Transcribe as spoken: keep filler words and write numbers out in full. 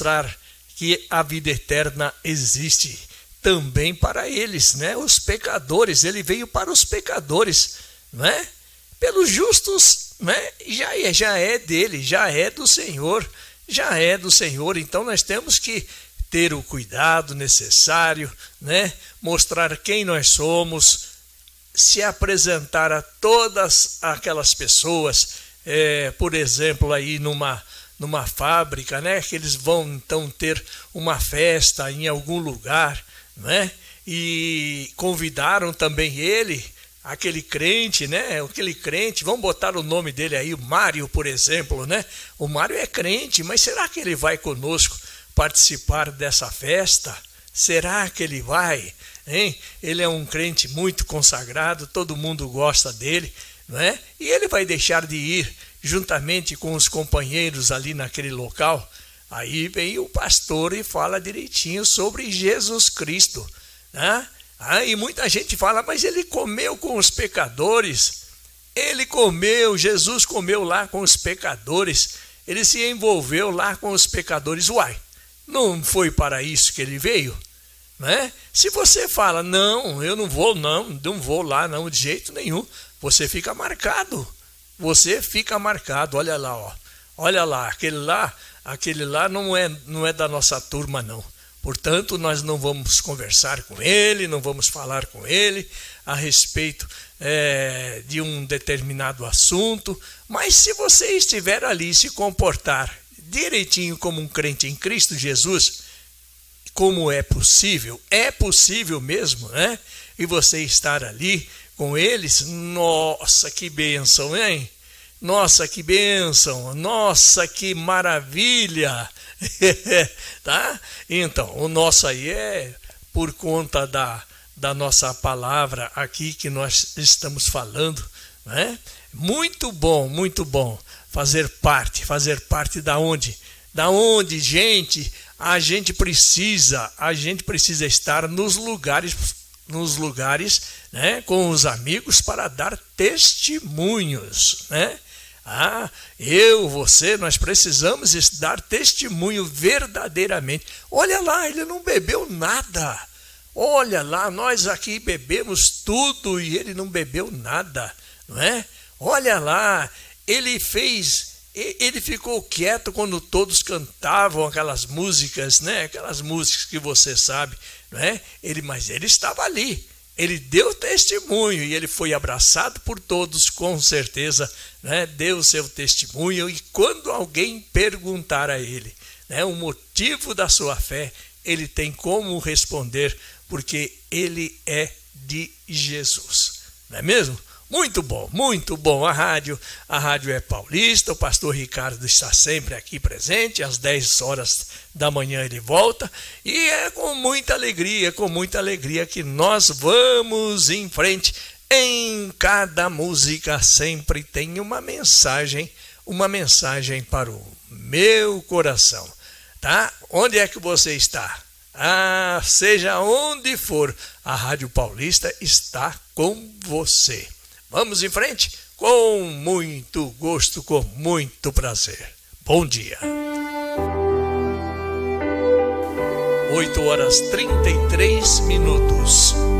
mostrar que a vida eterna existe também para eles, né? Os pecadores, ele veio para os pecadores, né? Pelos justos, né? Já é, já é dele, já é do Senhor, já é do Senhor. Então nós temos que ter o cuidado necessário, né? Mostrar quem nós somos, se apresentar a todas aquelas pessoas, é, por exemplo, aí numa, numa fábrica, né? Que eles vão então ter uma festa em algum lugar, né? E convidaram também ele, aquele crente, né? Aquele crente, vamos botar o nome dele aí, o Mário, por exemplo, né? O Mário é crente, mas será que ele vai conosco participar dessa festa? Será que ele vai? Hein? Ele é um crente muito consagrado, todo mundo gosta dele, não é? E ele vai deixar de ir juntamente com os companheiros ali naquele local? Aí vem o pastor e fala direitinho sobre Jesus Cristo, né? Ah, e muita gente fala, mas ele comeu com os pecadores. Ele comeu, Jesus comeu lá com os pecadores. Ele se envolveu lá com os pecadores. Uai, não foi para isso que ele veio? Né? Se você fala, não, eu não vou não, não vou lá não, de jeito nenhum, você fica marcado, você fica marcado, olha lá, ó, olha lá, aquele lá, aquele lá não é, não é da nossa turma não, portanto nós não vamos conversar com ele, não vamos falar com ele a respeito é, de um determinado assunto, mas se você estiver ali se comportar direitinho como um crente em Cristo Jesus, como é possível, é possível mesmo, né? E você estar ali com eles, nossa, que bênção, hein? Nossa, que bênção, nossa, que maravilha, tá? Então, o nosso aí é por conta da, da nossa palavra aqui que nós estamos falando, né? Muito bom, muito bom fazer parte, fazer parte da onde? Da onde, gente? A gente precisa, a gente precisa estar nos lugares, nos lugares, né, com os amigos para dar testemunhos, né? Ah, eu, você, nós precisamos dar testemunho verdadeiramente. Olha lá, ele não bebeu nada. Olha lá, nós aqui bebemos tudo e ele não bebeu nada, não é? Olha lá, ele fez... Ele ficou quieto quando todos cantavam aquelas músicas, né? Aquelas músicas que você sabe, não é? Ele, mas ele estava ali, ele deu testemunho e ele foi abraçado por todos, com certeza, né? Deu seu testemunho e quando alguém perguntar a ele, né, o motivo da sua fé, ele tem como responder, porque ele é de Jesus, não é mesmo? Muito bom, muito bom. A rádio, a rádio é paulista, o pastor Ricardo está sempre aqui presente, às dez horas da manhã ele volta, e é com muita alegria, com muita alegria que nós vamos em frente. Em cada música sempre tem uma mensagem, uma mensagem para o meu coração, tá? Onde é que você está? Ah, seja onde for, a Rádio Paulista está com você. Vamos em frente? Com muito gosto, com muito prazer. Bom dia. oito horas e trinta e três minutos.